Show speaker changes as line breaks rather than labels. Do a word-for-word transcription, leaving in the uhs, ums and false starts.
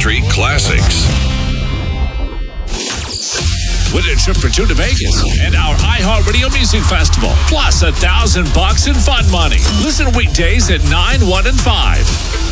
country classics. Win a trip for two to Vegas and our iHeartRadio Music Festival, plus a thousand bucks in fun money. Listen weekdays at nine, one, and five.